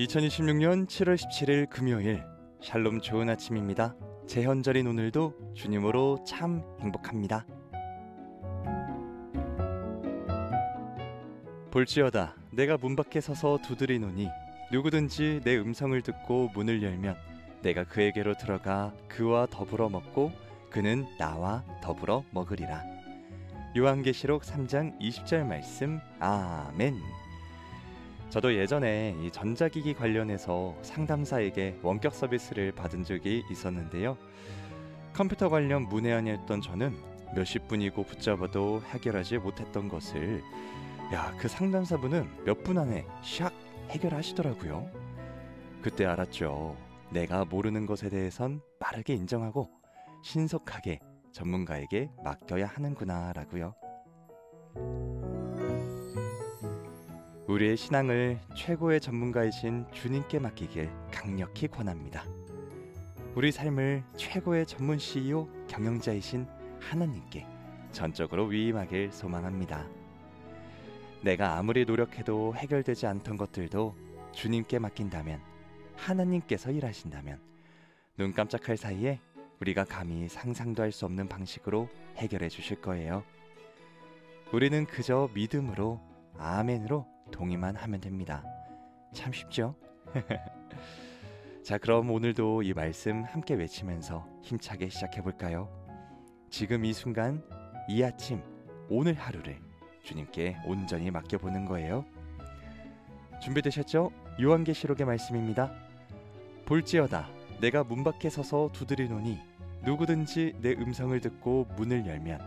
2026년 7월 17일 금요일 샬롬 좋은 아침입니다. 제헌절인 오늘도 주님으로 참 행복합니다. 볼지어다 내가 문 밖에 서서 두드리노니 누구든지 내 음성을 듣고 문을 열면 내가 그에게로 들어가 그와 더불어 먹고 그는 나와 더불어 먹으리라. 요한계시록 3장 20절 말씀. 아멘. 저도 예전에 이 전자기기 관련해서 상담사에게 원격 서비스를 받은 적이 있었는데요. 컴퓨터 관련 문외한이었던 저는 몇십 분이고 붙잡아도 해결하지 못했던 것을 그 상담사분은 몇 분 안에 샥 해결하시더라고요. 그때 알았죠. 내가 모르는 것에 대해선 빠르게 인정하고 신속하게 전문가에게 맡겨야 하는구나 라고요. 우리의 신앙을 최고의 전문가이신 주님께 맡기길 강력히 권합니다. 우리 삶을 최고의 전문 CEO 경영자이신 하나님께 전적으로 위임하길 소망합니다. 내가 아무리 노력해도 해결되지 않던 것들도 주님께 맡긴다면, 하나님께서 일하신다면 눈 깜짝할 사이에 우리가 감히 상상도 할 수 없는 방식으로 해결해 주실 거예요. 우리는 그저 믿음으로, 아멘으로 동의만 하면 됩니다. 참 쉽죠? 자, 그럼 오늘도 이 말씀 함께 외치면서 힘차게 시작해 볼까요? 지금 이 순간, 이 아침, 오늘 하루를 주님께 온전히 맡겨보는 거예요. 준비되셨죠? 요한계시록의 말씀입니다. 볼지어다 내가 문 밖에 서서 두드리노니 누구든지 내 음성을 듣고 문을 열면